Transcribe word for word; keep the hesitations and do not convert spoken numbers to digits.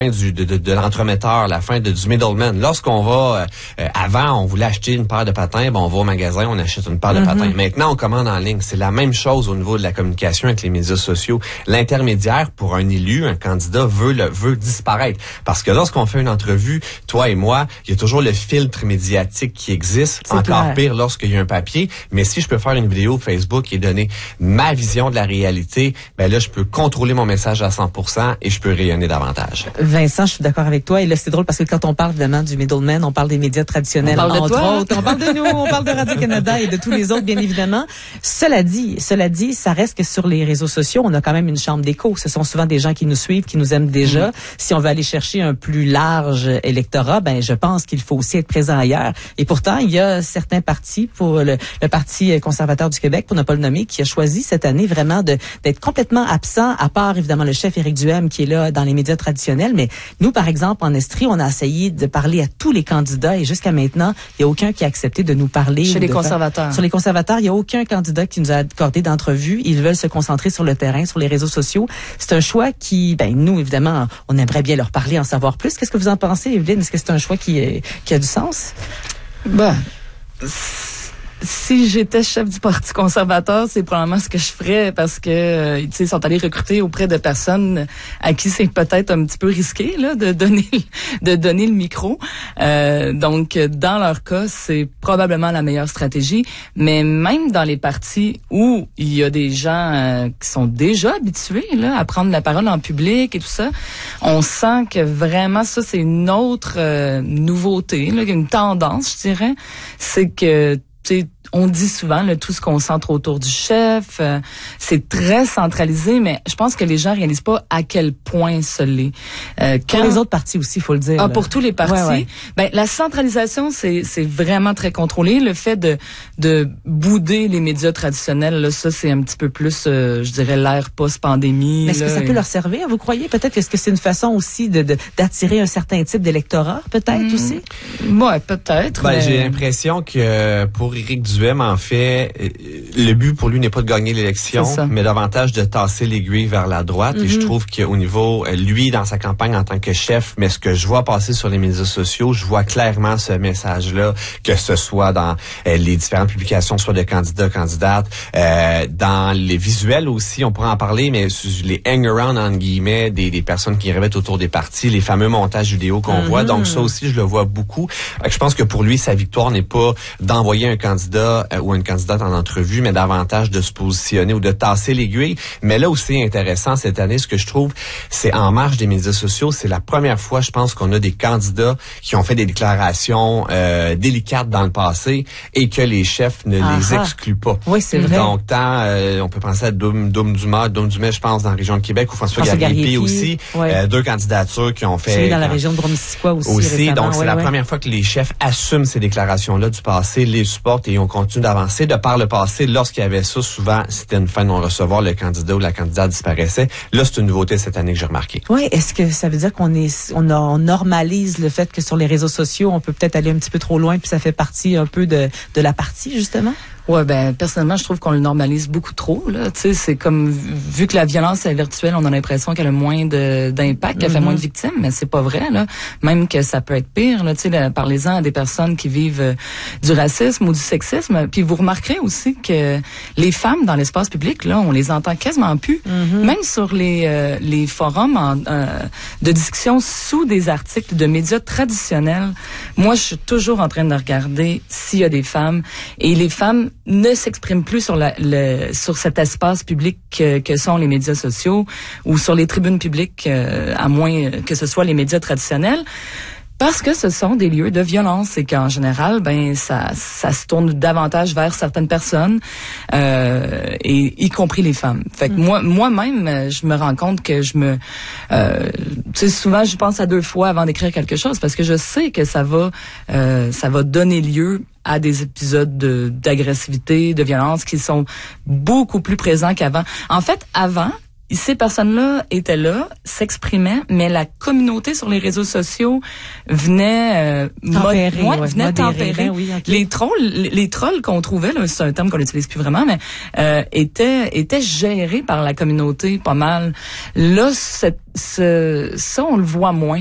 Du, de, de, de l'entremetteur, la fin de, du middleman. Lorsqu'on va, euh, avant, on voulait acheter une paire de patins, bon, on va au magasin, on achète une paire de mm-hmm. patins. Maintenant, on commande en ligne. C'est la même chose au niveau de la communication avec les médias sociaux. L'intermédiaire, pour un élu, un candidat, veut le veut disparaître. Parce que lorsqu'on fait une entrevue, toi et moi, il y a toujours le filtre médiatique qui existe. C'est encore clair. Pire lorsqu'il y a un papier. Mais si je peux faire une vidéo Facebook et donner ma vision de la réalité, ben là, je peux contrôler mon message à cent pour cent et je peux rayonner davantage. Vincent, je suis d'accord avec toi. Et là, c'est drôle parce que quand on parle évidemment du middleman, on parle des médias traditionnels, on parle entre de toi, autres. On parle de nous, on parle de Radio-Canada et de tous les autres, bien évidemment. Cela dit, cela dit, ça reste que sur les réseaux sociaux, on a quand même une chambre d'écho. Ce sont souvent des gens qui nous suivent, qui nous aiment déjà. Mmh. Si on veut aller chercher un plus large électorat, ben je pense qu'il faut aussi être présent ailleurs. Et pourtant, il y a certains partis, pour le, le Parti conservateur du Québec, pour ne pas le nommer, qui a choisi cette année vraiment de d'être complètement absent, à part évidemment le chef Éric Duhaime qui est là dans les médias traditionnels, mais nous, par exemple, en Estrie, on a essayé de parler à tous les candidats et jusqu'à maintenant, il n'y a aucun qui a accepté de nous parler. Chez les conservateurs. Faire... Sur les conservateurs, il n'y a aucun candidat qui nous a accordé d'entrevue. Ils veulent se concentrer sur le terrain, sur les réseaux sociaux. C'est un choix qui, ben nous, évidemment, on aimerait bien leur parler, en savoir plus. Qu'est-ce que vous en pensez, Evelyne? Est-ce que c'est un choix qui, est, qui a du sens? Ben... Si j'étais chef du Parti conservateur, c'est probablement ce que je ferais parce que euh, tu sais, ils sont allés recruter auprès de personnes à qui c'est peut-être un petit peu risqué là de donner de donner le micro. Euh, donc dans leur cas, c'est probablement la meilleure stratégie, mais même dans les partis où il y a des gens euh, qui sont déjà habitués là à prendre la parole en public et tout ça, on sent que vraiment ça c'est une autre euh, nouveauté là, une tendance, je dirais, c'est que t'sais, on dit souvent là, tout se concentre autour du chef, euh, c'est très centralisé, mais je pense que les gens réalisent pas à quel point ce l'est. Euh, quand... Pour les autres partis aussi, il faut le dire. Ah, là. Pour tous les partis. Ouais, ouais. Ben la centralisation, c'est c'est vraiment très contrôlé. Le fait de de bouder les médias traditionnels, là, ça c'est un petit peu plus, euh, je dirais, l'ère post-pandémie. Mais est-ce là, que ça et... peut leur servir, vous croyez? Peut-être est-ce que c'est une façon aussi de, de d'attirer un certain type d'électorat, peut-être mmh. aussi? Ouais, peut-être. Ben, mais... J'ai l'impression que pour Éric Duhaime, en fait, le but pour lui n'est pas de gagner l'élection, mais davantage de tasser l'aiguille vers la droite. Mm-hmm. Et je trouve qu'au niveau, lui, dans sa campagne en tant que chef, mais ce que je vois passer sur les médias sociaux, je vois clairement ce message-là, que ce soit dans euh, les différentes publications, soit de candidats, candidates, euh, dans les visuels aussi, on pourrait en parler, mais les hang-around, entre guillemets, des, des personnes qui rêvaient autour des partis, les fameux montages vidéo qu'on mm-hmm. voit. Donc ça aussi, je le vois beaucoup. Je pense que pour lui, sa victoire n'est pas d'envoyer un candidat euh, ou une candidate en entrevue, mais davantage de se positionner ou de tasser l'aiguille. Mais là aussi, intéressant cette année, ce que je trouve, c'est en marge des médias sociaux, c'est la première fois, je pense, qu'on a des candidats qui ont fait des déclarations euh, délicates dans le passé et que les chefs ne Aha. les excluent pas. Oui, c'est vrai. Donc, tant, euh, on peut penser à Doum, Doum Dumas, Doum Dumais, je pense, dans la région de Québec, ou François, François Garriépi aussi. Ouais. Euh, deux candidatures qui ont fait... Celui dans la région de Bromésiquois aussi. Aussi, donc c'est ouais, la ouais. première fois que les chefs assument ces déclarations-là du passé, les supportent et on continue d'avancer. De par le passé, lorsqu'il y avait ça, souvent, c'était une fin de non-recevoir, le candidat ou la candidate disparaissait. Là, c'est une nouveauté cette année que j'ai remarqué. Oui, est-ce que ça veut dire qu'on est, on, a, on normalise le fait que sur les réseaux sociaux, on peut peut-être aller un petit peu trop loin, puis ça fait partie un peu de, de la partie, justement? Ouais, ben personnellement, je trouve qu'on le normalise beaucoup trop. Là, tu sais, c'est comme vu que la violence est virtuelle, on a l'impression qu'elle a moins de d'impact, qu'elle mm-hmm. fait moins de victimes, mais c'est pas vrai. Là, même que ça peut être pire. Là, tu sais, parlez-en à des personnes qui vivent euh, du racisme ou du sexisme. Puis vous remarquerez aussi que les femmes dans l'espace public, là, on les entend quasiment plus. Mm-hmm. Même sur les euh, les forums en, euh, de discussion sous des articles de médias traditionnels, moi, je suis toujours en train de regarder s'il y a des femmes et les femmes ne s'expriment plus sur la, le, sur cet espace public que, que sont les médias sociaux ou sur les tribunes publiques, euh, à moins que ce soit les médias traditionnels. Parce que ce sont des lieux de violence et qu'en général, ben ça, ça se tourne davantage vers certaines personnes, euh, et y compris les femmes. Fait que mmh. moi, moi-même, je me rends compte que je me, euh, tu sais, souvent je pense à deux fois avant d'écrire quelque chose parce que je sais que ça va, euh, ça va donner lieu à des épisodes de, d'agressivité, de violence qui sont beaucoup plus présents qu'avant. En fait, avant, ces personnes-là étaient là, s'exprimaient, mais la communauté sur les réseaux sociaux venait euh, tempérer, mod- ouais, ouais, venait modérer, tempérer. Ben oui, okay. Les trolls, les, les trolls qu'on trouvait, là, c'est un terme qu'on n'utilise plus vraiment, mais euh, étaient étaient gérés par la communauté pas mal. Là, cette, ce, ça on le voit moins.